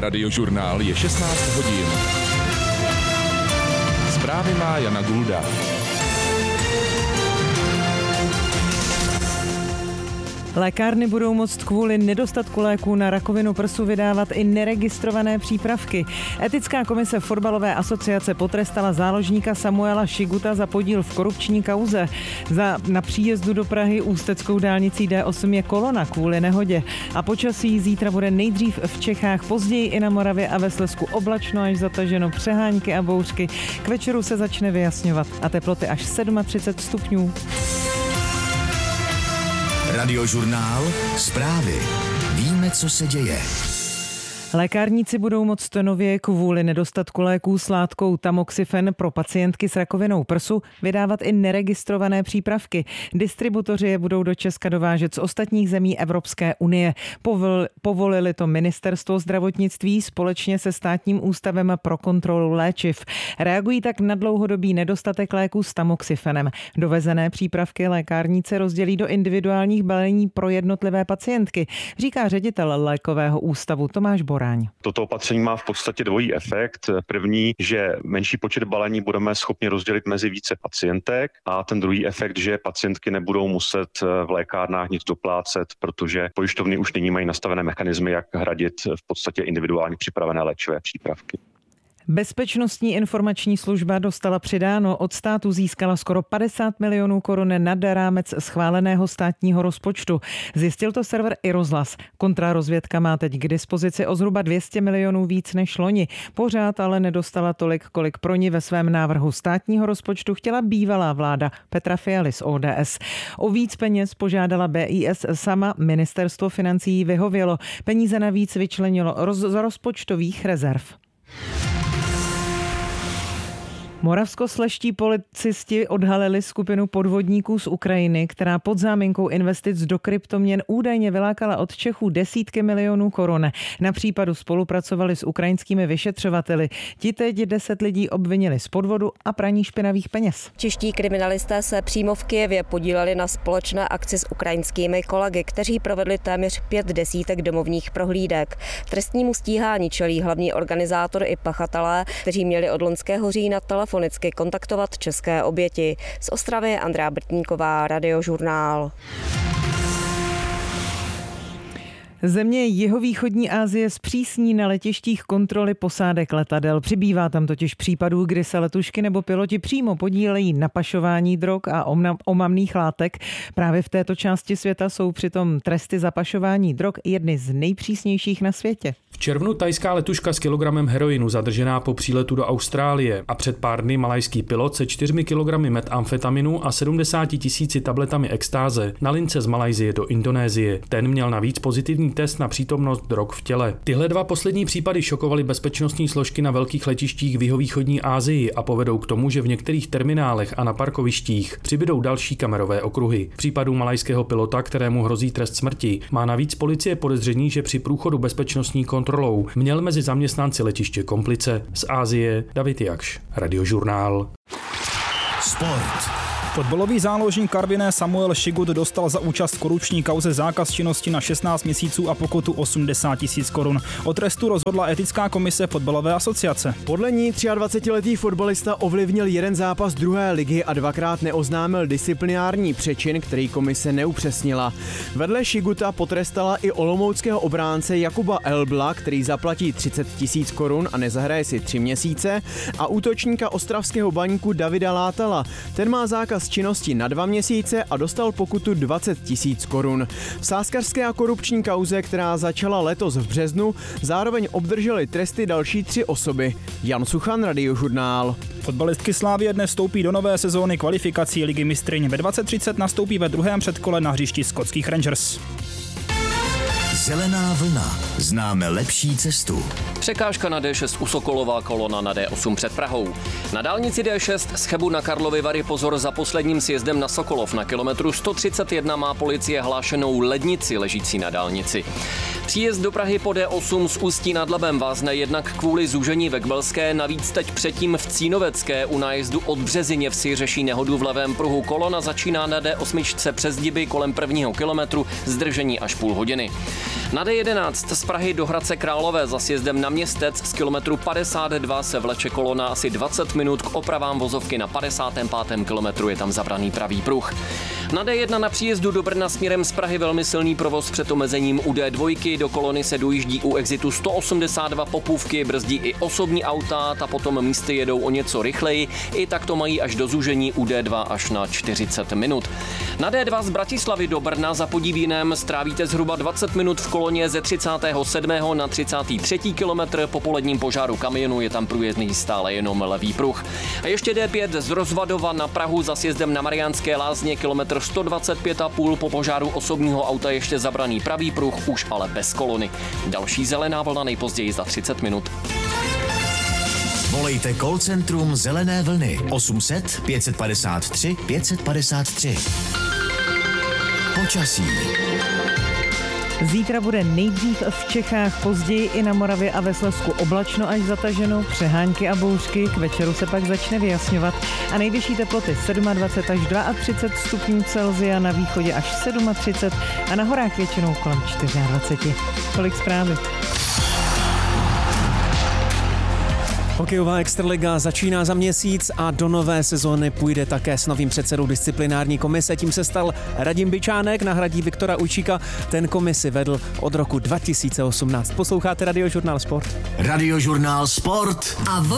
Radiožurnál je 16 hodin. Zprávy má Jana Gulda. Lékárny budou moct kvůli nedostatku léků na rakovinu prsu vydávat i neregistrované přípravky. Etická komise Fotbalové asociace potrestala záložníka Samuela Šiguta za podíl v korupční kauze. Na příjezdu do Prahy ústeckou dálnicí D8 je kolona kvůli nehodě. A počasí zítra bude nejdřív v Čechách, později i na Moravě a ve Slezsku oblačno až zataženo, přehánky a bouřky. K večeru se začne vyjasňovat a teploty až 37 stupňů. Radiožurnál, zprávy. Víme, co se děje. Lékárníci budou moct nově kvůli nedostatku léků s látkou tamoxifen pro pacientky s rakovinou prsu vydávat i neregistrované přípravky. Distributoři je budou do Česka dovážet z ostatních zemí Evropské unie. Povolili to Ministerstvo zdravotnictví společně se Státním ústavem pro kontrolu léčiv. Reagují tak na dlouhodobý nedostatek léků s tamoxifenem. Dovezené přípravky lékárníci rozdělí do individuálních balení pro jednotlivé pacientky, říká ředitel lékového ústavu Tomáš Boráň. Toto opatření má v podstatě dvojí efekt. První, že menší počet balení budeme schopni rozdělit mezi více pacientek, a ten druhý efekt, že pacientky nebudou muset v lékárnách nic doplácet, protože pojišťovny už nyní mají nastavené mechanismy, jak hradit v podstatě individuálně připravené léčivé přípravky. Bezpečnostní informační služba dostala přidáno, od státu získala skoro 50 milionů korun nad rámec schváleného státního rozpočtu. Zjistil to server iRozhlas. Kontrarozvědka má teď k dispozici o zhruba 200 milionů víc než loni. Pořád ale nedostala tolik, kolik pro ní ve svém návrhu státního rozpočtu chtěla bývalá vláda Petra Fialy z ODS. O víc peněz požádala BIS sama, ministerstvo financí vyhovělo. Peníze navíc vyčlenilo z rozpočtových rezerv. Moravskoslezští policisti odhalili skupinu podvodníků z Ukrajiny, která pod záminkou investic do kryptoměn údajně vylákala od Čechů desítky milionů korun. Na případu spolupracovali s ukrajinskými vyšetřovateli. Ti teď 10 lidí obvinili z podvodu a praní špinavých peněz. Čeští kriminalisté se přímo v Kyjevě podíleli na společné akci s ukrajinskými kolegy, kteří provedli téměř 5 desítek domovních prohlídek. Trestnímu stíhání čelí hlavní organizátor i pachatelé, kteří měli od loňského října telefonicky kontaktovat české oběti. Z Ostravy Andrea Brtníková, Radiožurnál. Země jihovýchodní Asie zpřísní na letištích kontroly posádek letadel. Přibývá tam totiž případů, kdy se letušky nebo piloti přímo podílejí na pašování drog a omamných látek. Právě v této části světa jsou přitom tresty za pašování drog jedny z nejpřísnějších na světě. V červnu thajská letuška s kilogramem heroinu zadržená po příletu do Austrálie a před pár dny malajský pilot se 4 kilogramy metamfetaminu a 70 000 tabletami extáze na lince z Malajsie do Indonésie. Ten měl navíc pozitivní test na přítomnost drog v těle. Tyhle dva poslední případy šokovaly bezpečnostní složky na velkých letištích v jihovýchodní Asii a povedou k tomu, že v některých terminálech a na parkovištích přibydou další kamerové okruhy. V případu malajského pilota, kterému hrozí trest smrti, má navíc policie podezření, že při průchodu bezpečnostní kontrolou měl mezi zaměstnanci letiště komplice. Z Asie David Jakš, Radiožurnál. Sport. Fotbalový záložník Karviné Samuel Šigut dostal za účast v korupční kauze zákaz činnosti na 16 měsíců a pokutu 80 000 korun. O trestu rozhodla etická komise Fotbalové asociace. Podle ní 23letý fotbalista ovlivnil jeden zápas druhé ligy a dvakrát neoznámil disciplinární přečin, který komise neupřesnila. Vedle Šiguta potrestala i olomouckého obránce Jakuba Elbla, který zaplatí 30 000 korun a nezahraje si 3 měsíce, a útočníka ostravského Baníku Davida Látala. Ten má zákaz činnosti na 2 měsíce a dostal pokutu 20 000 korun. V sázkařské a korupční kauze, která začala letos v březnu, zároveň obdrželi tresty další 3 osoby. Jan Suchan, Radiožurnál. Fotbalistky Slavie dnes vstoupí do nové sezóny kvalifikací Ligy mistryň. Ve 20:30 nastoupí ve druhém předkole na hřišti skotských Rangers. Zelená vlna. Známe lepší cestu. Překážka na D6 u Sokolova, kolona na D8 před Prahou. Na dálnici D6 z Chebu na Karlovy Vary pozor za posledním sjezdem na Sokolov. Na kilometru 131 má policie hlášenou lednici ležící na dálnici. Příjezd do Prahy po D8 z Ústí nad Labem vázne jednak kvůli zúžení ve Gbelské, navíc teď předtím v Cínovecké u nájezdu od Březiněvsi řeší nehodu v levém pruhu. Kolona začíná na D8 přes Diby kolem 1. kilometru, zdržení až půl hodiny. Na D11 z Prahy do Hradce Králové za sjezdem na Městec z kilometru 52 se vleče kolona asi 20 minut k opravám vozovky na 55. kilometru, je tam zabraný pravý pruh. Na D1 na příjezdu do Brna směrem z Prahy velmi silný provoz před omezením u D2, do kolony se dojíždí u exitu 182 Popůvky, brzdí i osobní auta, ta potom místy jedou o něco rychleji, i tak to mají až do zúžení u D2 až na 40 minut. Na D2 z Bratislavy do Brna za Podivínnem strávíte zhruba 20 minut v koloně ze 37. na 33. kilometr, po poledním požáru kamionu je tam průjezdný stále jenom levý pruh. A ještě D5 z Rozvadova na Prahu za sjezdem na Mariánské Lázně kilometr 125,5, po požáru osobního auta ještě zabraný pravý pruh, už ale bez kolony. Další zelená vlna nejpozději za 30 minut. Volejte call centrum Zelené vlny 800 553 553. Počasí. Zítra bude nejdřív v Čechách, později i na Moravě a ve Slezsku oblačno až zataženo, přehánky a bouřky, k večeru se pak začne vyjasňovat a nejvyšší teploty 27 až 32 stupňů Celsia, na východě až 37 a na horách většinou kolem 24. Tolik zprávy. Hokejová extraliga začíná za měsíc a do nové sezóny půjde také s novým předsedou disciplinární komise. Tím se stal Radim Byčánek, nahradí Viktora Ujčíka. Ten komisi vedl od roku 2018. Posloucháte Radiožurnál Sport? Radiožurnál Sport. A